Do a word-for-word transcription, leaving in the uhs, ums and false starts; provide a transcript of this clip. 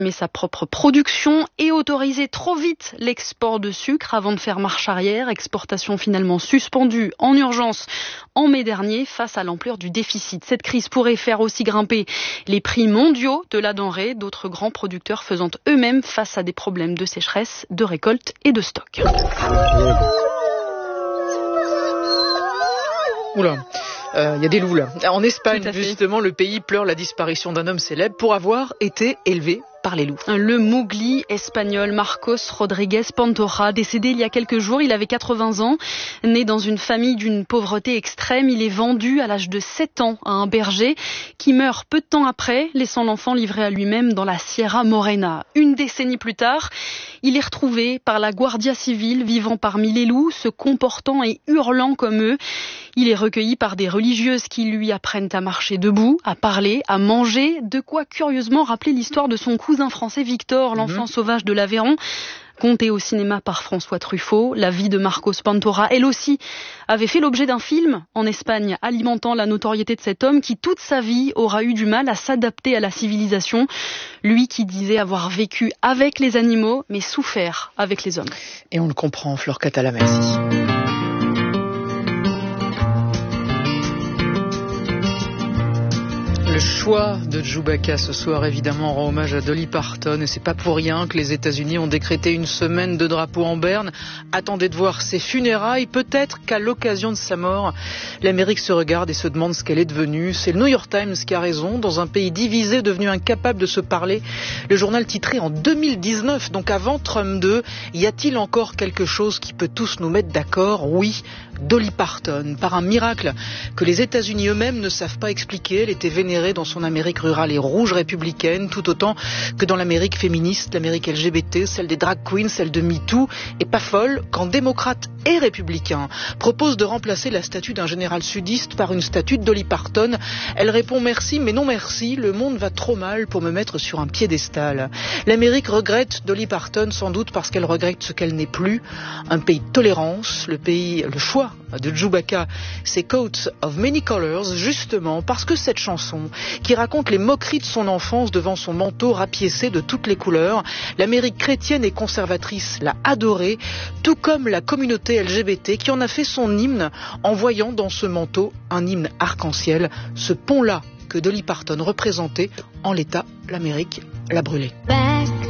mais sa propre production et autoriser trop vite l'export de sucre avant de faire marche arrière. Exportation finalement suspendue en urgence en mai dernier face à l'ampleur du déficit. Cette crise pourrait faire aussi grimper les prix mondiaux de la denrée, d'autres grands producteurs faisant eux-mêmes face à des problèmes de sécheresse, de récolte et de stock. Oula, il euh, y a des loups là. En Espagne, justement, le pays pleure la disparition d'un homme célèbre pour avoir été élevé par les loups. Le Mowgli espagnol Marcos Rodriguez Pantoja, décédé il y a quelques jours, il avait quatre-vingts ans. Né dans une famille d'une pauvreté extrême, il est vendu à l'âge de sept ans à un berger qui meurt peu de temps après, laissant l'enfant livré à lui-même dans la Sierra Morena. Une décennie plus tard, il est retrouvé par la Guardia Civile, vivant parmi les loups, se comportant et hurlant comme eux. Il est recueilli par des religieuses qui lui apprennent à marcher debout, à parler, à manger, de quoi curieusement rappeler l'histoire de son cousin français Victor, l'enfant mmh. sauvage de l'Aveyron. Conté au cinéma par François Truffaut, la vie de Marcos Pantoja, elle aussi, avait fait l'objet d'un film en Espagne, alimentant la notoriété de cet homme qui, toute sa vie, aura eu du mal à s'adapter à la civilisation. Lui qui disait avoir vécu avec les animaux, mais souffert avec les hommes. Et on le comprend, Flore Catala, merci. Le choix de Chewbacca ce soir, évidemment, rend hommage à Dolly Parton. Et c'est pas pour rien que les États-Unis ont décrété une semaine de drapeau en berne. Attendez de voir ses funérailles. Peut-être qu'à l'occasion de sa mort, l'Amérique se regarde et se demande ce qu'elle est devenue. C'est le New York Times qui a raison. Dans un pays divisé, devenu incapable de se parler, le journal titrait en deux mille dix-neuf, donc avant Trump deux, y a-t-il encore quelque chose qui peut tous nous mettre d'accord ? Oui, Dolly Parton. Par un miracle que les États-Unis eux-mêmes ne savent pas expliquer, elle était vénérée dans son Amérique rurale et rouge républicaine, tout autant que dans l'Amérique féministe, l'Amérique L G B T, celle des drag queens, celle de MeToo, et pas folle quand démocrates et républicains proposent de remplacer la statue d'un général sudiste par une statue de Dolly Parton. Elle répond merci, mais non merci, le monde va trop mal pour me mettre sur un piédestal. L'Amérique regrette Dolly Parton sans doute parce qu'elle regrette ce qu'elle n'est plus, un pays de tolérance, le pays, le choix de Chewbacca, c'est Coat of Many Colors, justement parce que cette chanson qui raconte les moqueries de son enfance devant son manteau rapiécé de toutes les couleurs, l'Amérique chrétienne et conservatrice l'a adoré, tout comme la communauté L G B T qui en a fait son hymne en voyant dans ce manteau un hymne arc-en-ciel, ce pont-là que Dolly Parton représentait. En l'état, l'Amérique l'a brûlé.